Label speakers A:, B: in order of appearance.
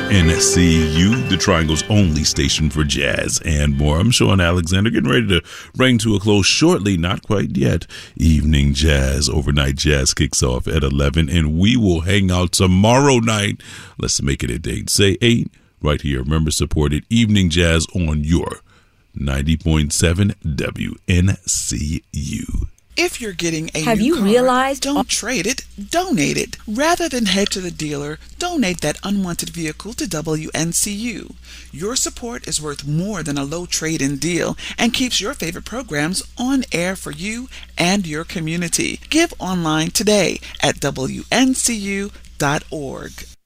A: WNCU, the Triangle's only station for jazz and more. I'm Sean Alexander, getting ready to bring to a close shortly, not quite yet, Evening Jazz. Overnight Jazz kicks off at 11, and we will hang out tomorrow night. Let's make it a date. Say 8 right here. Remember, supported Evening Jazz on your 90.7 WNCU.
B: If you're getting a
C: Have
B: new
C: you
B: car,
C: realized?
B: Don't trade it, donate it. Rather than head to the dealer, donate that unwanted vehicle to WNCU. Your support is worth more than a low trade-in deal and keeps your favorite programs on air for you and your community. Give online today at WNCU.org.